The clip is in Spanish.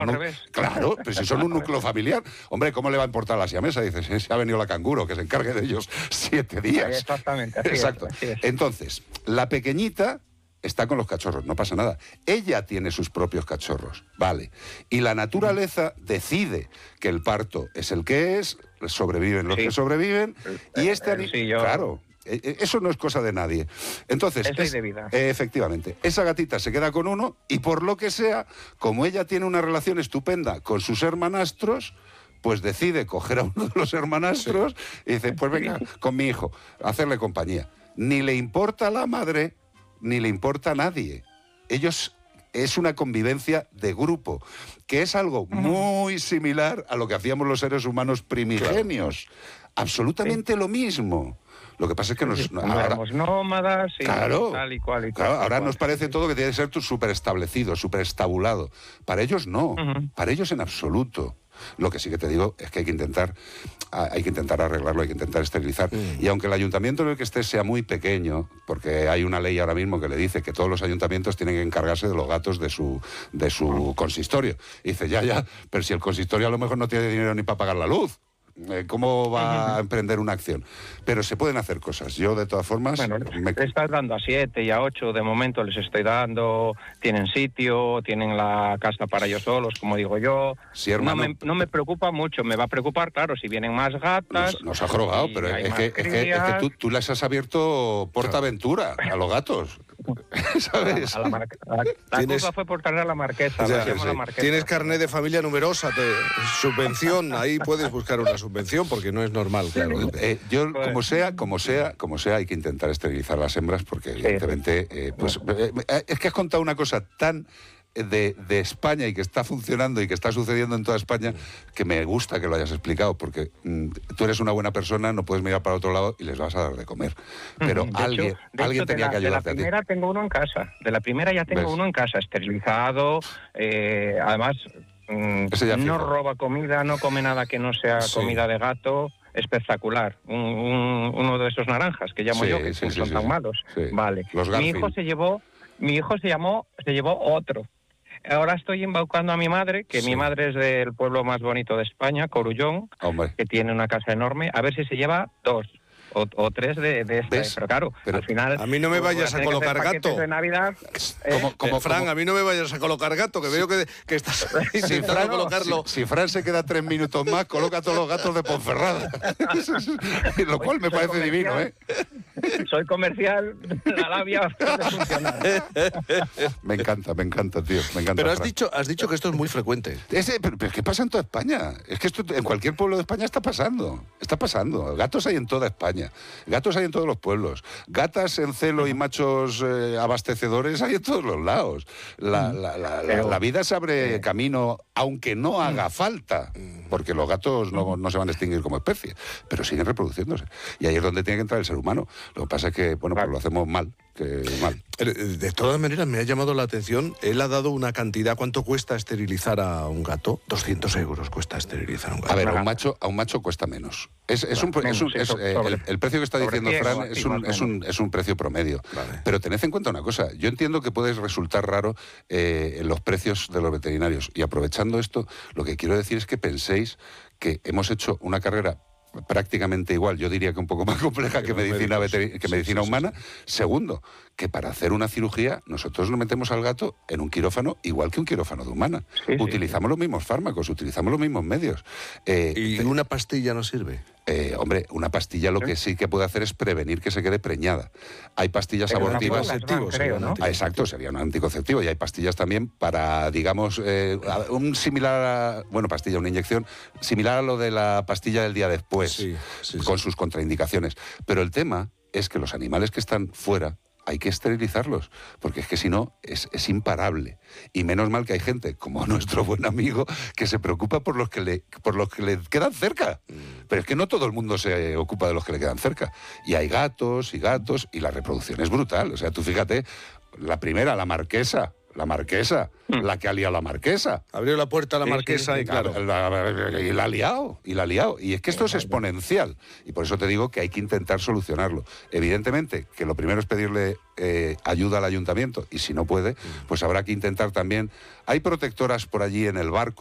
al revés. Claro, pero si son un núcleo familiar, hombre, ¿cómo le va a importar la siamesa? Dices, se ha venido la canguro, que se encargue de ellos 7 días. Sí, exactamente. Exacto. Así es. Entonces, la pequeñita está con los cachorros, no pasa nada. Ella tiene sus propios cachorros, vale. Y la naturaleza decide que el parto es el que es, sobreviven los que sobreviven, y claro. Eso no es cosa de nadie. Entonces, es ley de vida. Efectivamente, esa gatita se queda con uno y por lo que sea, como ella tiene una relación estupenda con sus hermanastros, pues decide coger a uno de los hermanastros y dice, pues venga, con mi hijo, a hacerle compañía. Ni le importa a la madre, ni le importa a nadie. Ellos... Es una convivencia de grupo, que es algo muy similar a lo que hacíamos los seres humanos primigenios. Claro. Absolutamente lo mismo. Lo que pasa es que ahora éramos nómadas y tal y cual y claro, tal. Ahora nos parece todo que tiene que ser súper establecido, súper estabulado. Para ellos no, para ellos en absoluto. Lo que sí que te digo es que hay que intentar arreglarlo, hay que intentar esterilizar. Y aunque el ayuntamiento en el que esté sea muy pequeño, porque hay una ley ahora mismo que le dice que todos los ayuntamientos tienen que encargarse de los gatos de su consistorio. Y dice, ya, pero si el consistorio a lo mejor no tiene dinero ni para pagar la luz. ¿Cómo va a emprender una acción? Pero se pueden hacer cosas. Yo, de todas formas... Bueno, le estás dando a 7 y a 8, de momento les estoy dando, tienen sitio, tienen la casa para ellos solos, como digo yo. Sí, hermano, no me preocupa mucho, me va a preocupar, claro, si vienen más gatas... Nos ha jorobado, pero es que tú les has abierto PortAventura a los gatos. ¿Sabes? La culpa fue por traer a la marquesa. La marquesa. Tienes carnet de familia numerosa, subvención, ahí puedes buscar una subvención porque no es normal, claro. Yo, como sea, hay que intentar esterilizar las hembras porque evidentemente, es que has contado una cosa tan de España y que está funcionando y que está sucediendo en toda España, que me gusta que lo hayas explicado, porque tú eres una buena persona, no puedes mirar para otro lado y les vas a dar de comer. Pero alguien tenía que ayudarte a ti. De la primera tengo uno en casa, ya tengo uno en casa, esterilizado, además no roba comida, no come nada que no sea comida de gato. Espectacular, uno de esos naranjas que llamo yo, que son tan malos. Vale. Mi hijo se llevó otro. Ahora estoy embaucando a mi madre, que mi madre es del pueblo más bonito de España, Corullón, que tiene una casa enorme, a ver si se lleva 2 o 3 de esta. Pero claro, al final... A mí no me vayas a colocar gato. De Navidad, como Fran, a mí no me vayas a colocar gato, que veo que estás intentando colocarlo. Si Fran se queda 3 minutos más, coloca todos los gatos de Ponferrada. Lo cual me parece divino, ¿eh? Soy comercial, la labia puede funcionar. Me encanta, tío. Me encanta. Pero has dicho que esto es muy frecuente. Pero es que pasa en toda España. Es que esto en cualquier pueblo de España está pasando. Está pasando. Gatos hay en toda España. Gatos hay en todos los pueblos. Gatas en celo y machos abastecedores hay en todos los lados. La vida se abre camino, aunque no haga falta, porque los gatos no se van a extinguir como especie, pero siguen reproduciéndose. Y ahí es donde tiene que entrar el ser humano. Lo que pasa es que, pues lo hacemos mal. De todas maneras, me ha llamado la atención, él ha dado una cantidad. ¿Cuánto cuesta esterilizar a un gato? 200 euros cuesta esterilizar a un gato. A ver, a un macho cuesta menos. El precio que está diciendo Fran es un precio promedio. Vale. Pero tened en cuenta una cosa. Yo entiendo que puede resultar raro los precios de los veterinarios. Y aprovechando esto, lo que quiero decir es que penséis que hemos hecho una carrera prácticamente igual, yo diría que un poco más compleja que medicina humana. Segundo, que para hacer una cirugía nosotros nos metemos al gato en un quirófano igual que un quirófano de humana. Utilizamos los mismos fármacos, utilizamos los mismos medios. ¿Y una pastilla no sirve? Hombre, una pastilla lo que sí que puede hacer es prevenir que se quede preñada. Hay pastillas abortivas... Exacto, sería un anticonceptivo. Y hay pastillas también para, digamos, una inyección similar a lo de la pastilla del día después, con sus contraindicaciones. Pero el tema es que los animales que están fuera hay que esterilizarlos, porque es que si no es imparable. Y menos mal que hay gente como nuestro buen amigo que se preocupa por los que le quedan cerca. Pero es que no todo el mundo se ocupa de los que le quedan cerca. Y hay gatos y la reproducción es brutal. O sea, tú fíjate, la primera, la marquesa, la marquesa, la que ha liado la marquesa. Abrió la puerta a la marquesa y claro. Y la ha liado. Y es que esto es exponencial. Y por eso te digo que hay que intentar solucionarlo. Evidentemente, que lo primero es pedirle ayuda al ayuntamiento, y si no puede, pues habrá que intentar también. Hay protectoras por allí en el barco.